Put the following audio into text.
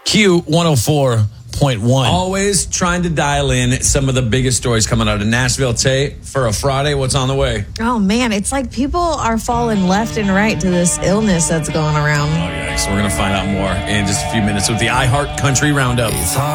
Q104.1. Always trying to dial in some of the biggest stories coming out of Nashville. Tay, for a Friday, what's on the way? Oh, man, it's like people are falling left and right to this illness that's going around. Oh, yeah. So we're going to find out more in just a few minutes with the iHeart Country Roundup.